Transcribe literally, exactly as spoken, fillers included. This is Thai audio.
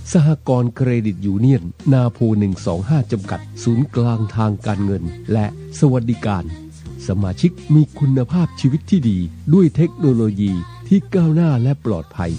สหกรณ์เครดิตยูเนียนนาโพหนึ่งสองห้าจำกัดศูนย์กลางทางการเงินและสวัสดิการสมาชิกมีคุณภาพชีวิตที่ดีด้วยเทคโนโลยีที่ก้าวหน้าและปลอดภัย